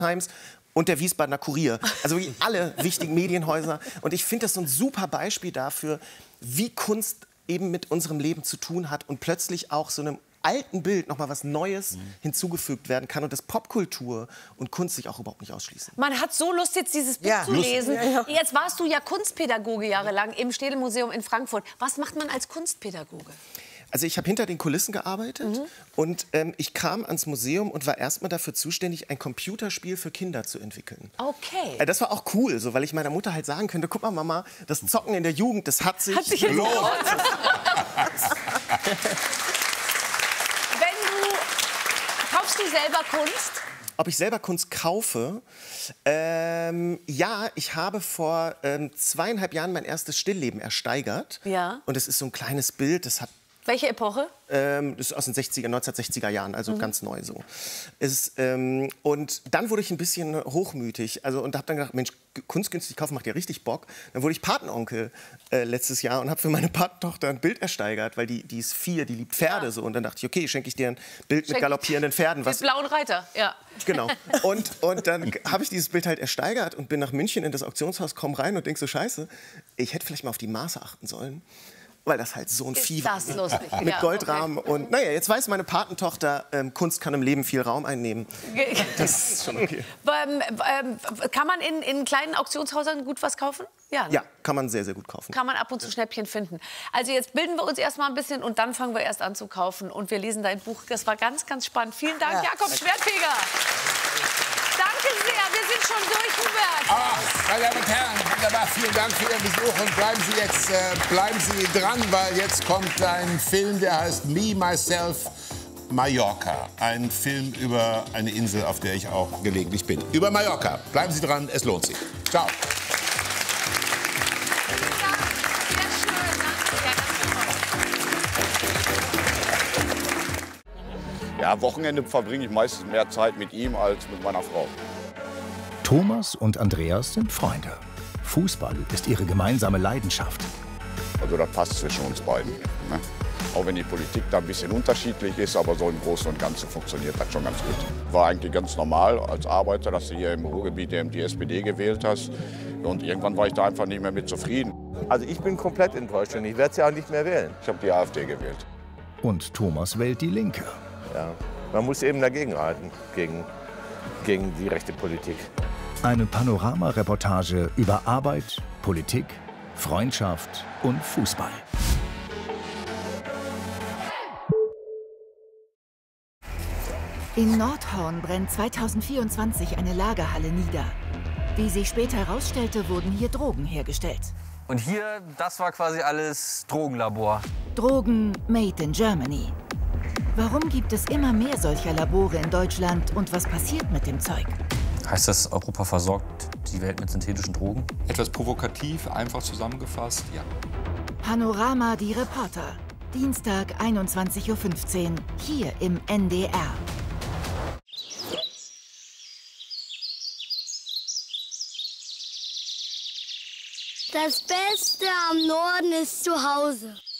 Times und der Wiesbadener Kurier. Also wie alle wichtigen Medienhäuser. Und ich finde das so ein super Beispiel dafür, wie Kunst eben mit unserem Leben zu tun hat und plötzlich auch so einem alten Bild noch mal was Neues hinzugefügt werden kann und dass Popkultur und Kunst sich auch überhaupt nicht ausschließen. Man hat so Lust, jetzt dieses Buch zu lesen. Jetzt warst du ja Kunstpädagoge jahrelang im Städelmuseum in Frankfurt. Was macht man als Kunstpädagoge? Also ich habe hinter den Kulissen gearbeitet und ich kam ans Museum und war erstmal dafür zuständig, ein Computerspiel für Kinder zu entwickeln. Okay. Das war auch cool, so, weil ich meiner Mutter halt sagen könnte, guck mal Mama, das Zocken in der Jugend, das hat sich gelohnt. Kaufst du selber Kunst? Ob ich selber Kunst kaufe? Ja, ich habe vor 2,5 Jahren mein erstes Stillleben ersteigert. Ja. Und es ist so ein kleines Bild, das hat... Welche Epoche? Das ist aus den 1960er Jahren, also ganz neu so. Und dann wurde ich ein bisschen hochmütig und habe dann gedacht, Mensch, Kunst günstig kaufen macht ja richtig Bock. Dann wurde ich Patenonkel letztes Jahr und habe für meine Patentochter ein Bild ersteigert, weil die ist 4, die liebt Pferde so. Und dann dachte ich, okay, schenke ich dir ein Bild mit galoppierenden Pferden. Mit blauen Reiter, ja. Genau. Und dann habe ich dieses Bild halt ersteigert und bin nach München in das Auktionshaus, komm rein und denk so, scheiße, ich hätte vielleicht mal auf die Maße achten sollen. Weil das halt so ein Vieh war. Ist das lustig? Mit Goldrahmen. Okay. Und naja, jetzt weiß meine Patentochter, Kunst kann im Leben viel Raum einnehmen. Das ist schon okay. Kann man in kleinen Auktionshäusern gut was kaufen? Ja, ne? Ja, kann man sehr, sehr gut kaufen. Kann man ab und zu Schnäppchen finden. Also jetzt bilden wir uns erst mal ein bisschen und dann fangen wir erst an zu kaufen. Und wir lesen dein Buch. Das war ganz, ganz spannend. Vielen Dank, Jakob Schwertfeger. Danke sehr. Wir sind schon durch, Hubert. Ach, meine Damen und Herren, wunderbar. Vielen Dank für Ihren Besuch. Und bleiben Sie dran, weil jetzt kommt ein Film, der heißt Me, Myself, Mallorca. Ein Film über eine Insel, auf der ich auch gelegentlich bin. Über Mallorca. Bleiben Sie dran, es lohnt sich. Ciao. Ja, am Wochenende verbringe ich meistens mehr Zeit mit ihm als mit meiner Frau. Thomas und Andreas sind Freunde. Fußball ist ihre gemeinsame Leidenschaft. Also das passt zwischen uns beiden. Ne? Auch wenn die Politik da ein bisschen unterschiedlich ist, aber so im Großen und Ganzen funktioniert das schon ganz gut. War eigentlich ganz normal als Arbeiter, dass du hier im Ruhrgebiet eben die SPD gewählt hast. Und irgendwann war ich da einfach nicht mehr mit zufrieden. Also ich bin komplett enttäuscht und ich werde sie auch nicht mehr wählen. Ich habe die AfD gewählt. Und Thomas wählt die Linke. Ja, man muss eben dagegenhalten, gegen die rechte Politik. Eine Panorama-Reportage über Arbeit, Politik, Freundschaft und Fußball. In Nordhorn brennt 2024 eine Lagerhalle nieder. Wie sich später herausstellte, wurden hier Drogen hergestellt. Und hier, das war quasi alles Drogenlabor. Drogen made in Germany. Warum gibt es immer mehr solcher Labore in Deutschland und was passiert mit dem Zeug? Heißt das, Europa versorgt die Welt mit synthetischen Drogen? Etwas provokativ, einfach zusammengefasst, ja. Panorama, die Reporter. Dienstag, 21:15 Uhr, hier im NDR. Das Beste am Norden ist zu Hause.